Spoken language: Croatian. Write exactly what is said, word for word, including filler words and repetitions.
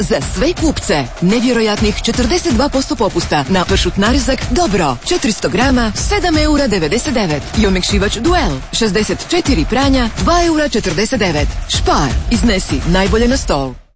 Za sve kupce nevjerojatnih četrdeset dva posto popusta na pršut narezak Dobro četiristo grama sedam eura devedeset devet i omekšivač Duel šezdeset četiri pranja dva eura četrdeset devet. Špar, iznesi najbolje na stol.